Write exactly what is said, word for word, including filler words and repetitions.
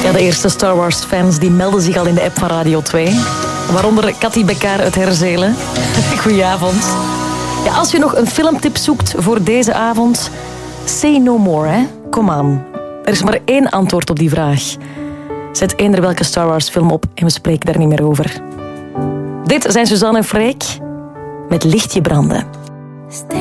Ja, de eerste Star Wars-fans die melden zich al in de app van Radio twee. Waaronder Cathy Bekkaar uit Herzelen. Goedenavond. Ja, als je nog een filmtip zoekt voor deze avond, say no more, hè? Kom aan. Er is maar één antwoord op die vraag. Zet eender welke Star Wars film op en we spreken daar niet meer over. Dit zijn Suzanne en Freek met Lichtje branden.